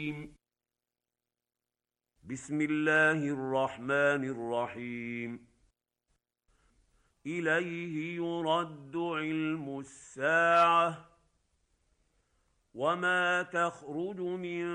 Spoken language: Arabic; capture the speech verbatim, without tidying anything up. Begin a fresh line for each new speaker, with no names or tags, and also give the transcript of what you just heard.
بسم الله الرحمن الرحيم اليه يرد علم الساعه وما تخرج من